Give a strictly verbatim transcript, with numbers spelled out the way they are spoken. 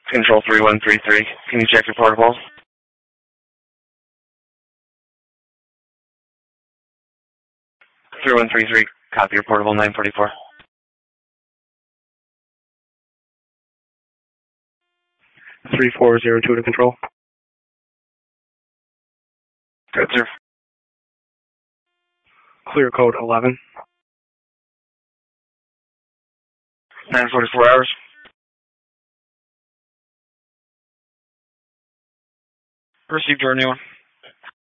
Control three one three three. Can you check your portable? three one three three. Copy your portable nine forty-four. three four zero two to control. Good, sir. Clear code eleven. nine forty-four hours. Received your new one.